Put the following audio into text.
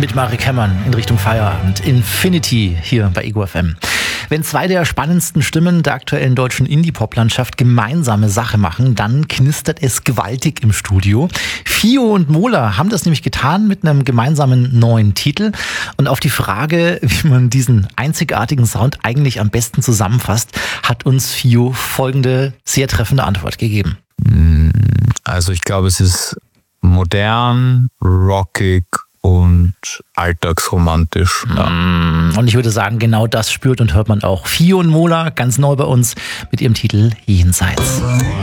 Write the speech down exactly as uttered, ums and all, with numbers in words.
mit Marek Hemmern in Richtung Feierabend. Infinity hier bei Ego F M. Wenn zwei der spannendsten Stimmen der aktuellen deutschen Indie-Pop-Landschaft gemeinsame Sache machen, dann knistert es gewaltig im Studio. Fio und Mola haben das nämlich getan mit einem gemeinsamen neuen Titel. Und auf die Frage, wie man diesen einzigartigen Sound eigentlich am besten zusammenfasst, hat uns Fio folgende sehr treffende Antwort gegeben. Also ich glaube, es ist modern, rockig und alltagsromantisch. Ja. Und ich würde sagen, genau das spürt und hört man auch. Fio und Mola, ganz neu bei uns, mit ihrem Titel Jenseits.